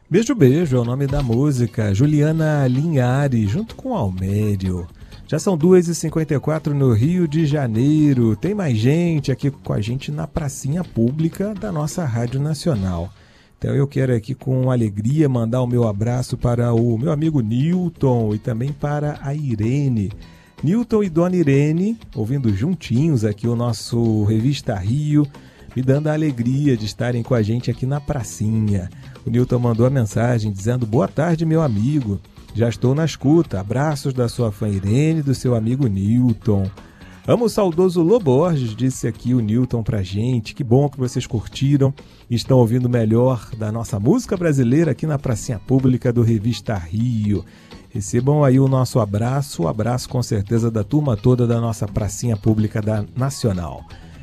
Beijo, beijo é o nome da música. Juliana Linhares, junto com Almério. Já são 2h54 no Rio de Janeiro. Tem mais gente aqui com a gente na pracinha pública da nossa Rádio Nacional. Então eu quero aqui com alegria mandar o meu abraço para o meu amigo Newton e também para a Irene. Newton e Dona Irene, ouvindo juntinhos aqui o nosso Revista Rio, me dando a alegria de estarem com a gente aqui na pracinha. O Newton mandou a mensagem dizendo: boa tarde, meu amigo. Já estou na escuta. Abraços da sua fã Irene e do seu amigo Newton. Amo o saudoso Lô Borges, disse aqui o Newton pra gente. Que bom que vocês curtiram e estão ouvindo o melhor da nossa música brasileira aqui na pracinha pública do Revista Rio. Recebam aí o nosso abraço, o abraço com certeza da turma toda da nossa pracinha pública da Nacional.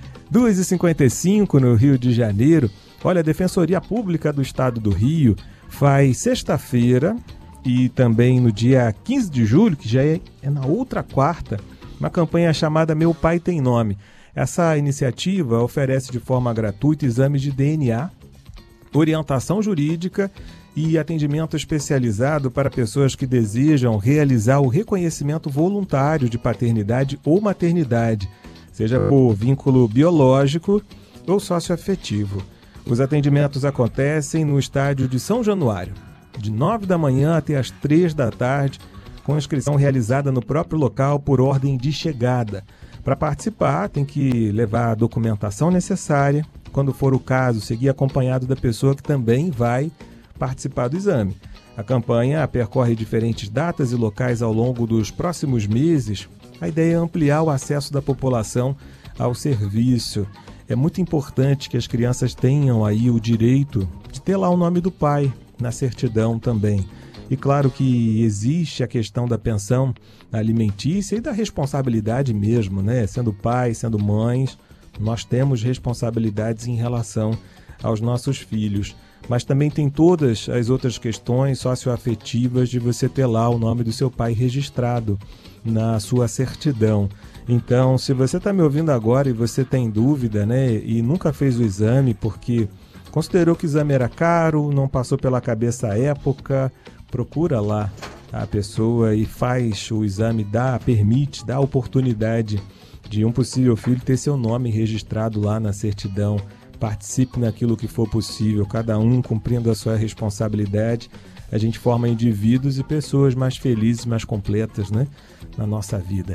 2h55 no Rio de Janeiro. Olha, a Defensoria Pública do Estado do Rio faz sexta-feira e também no dia 15 de julho, que já é na outra quarta, uma campanha chamada Meu Pai Tem Nome. Essa iniciativa oferece de forma gratuita exames de DNA, orientação jurídica e atendimento especializado para pessoas que desejam realizar o reconhecimento voluntário de paternidade ou maternidade, seja por vínculo biológico ou socioafetivo. Os atendimentos acontecem no estádio de São Januário, de 9 da manhã até as 3 da tarde, com inscrição realizada no próprio local por ordem de chegada. Para participar, tem que levar a documentação necessária. Quando for o caso, seguir acompanhado da pessoa que também vai participar do exame. A campanha percorre diferentes datas e locais ao longo dos próximos meses. A ideia é ampliar o acesso da população ao serviço. É muito importante que as crianças tenham aí o direito de ter lá o nome do pai na certidão também. E claro que existe a questão da pensão alimentícia e da responsabilidade mesmo, né? Sendo pais, sendo mães, nós temos responsabilidades em relação aos nossos filhos. Mas também tem todas as outras questões socioafetivas de você ter lá o nome do seu pai registrado na sua certidão. Então, se você está me ouvindo agora e você tem dúvida, né, e nunca fez o exame porque considerou que o exame era caro, não passou pela cabeça a época, procura lá a pessoa e faz o exame, dá a oportunidade de um possível filho ter seu nome registrado lá na certidão. Participe naquilo que for possível, cada um cumprindo a sua responsabilidade. A gente forma indivíduos e pessoas mais felizes, mais completas, né, na nossa vida.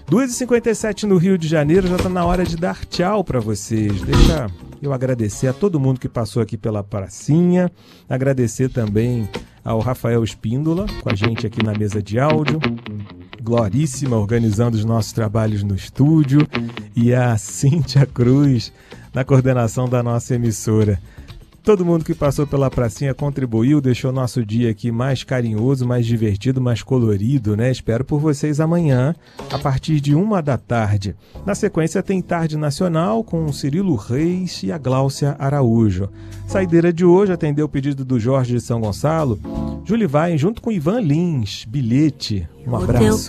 2h57 no Rio de Janeiro, já está na hora de dar tchau para vocês. Deixa eu agradecer a todo mundo que passou aqui pela pracinha, agradecer também ao Rafael Espíndola, com a gente aqui na mesa de áudio, Gloríssima organizando os nossos trabalhos no estúdio, e a Cíntia Cruz na coordenação da nossa emissora. Todo mundo que passou pela pracinha contribuiu, deixou nosso dia aqui mais carinhoso, mais divertido, mais colorido, né? Espero por vocês amanhã, a partir de 1 da tarde. Na sequência tem Tarde Nacional com o Cirilo Reis e a Gláucia Araújo. Saideira de hoje atendeu o pedido do Jorge de São Gonçalo. Julie vai junto com Ivan Lins, Bilhete. Um abraço.